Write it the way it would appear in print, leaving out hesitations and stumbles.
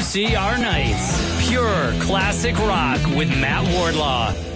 WCR Nights. Pure classic rock with Matt Wardlaw.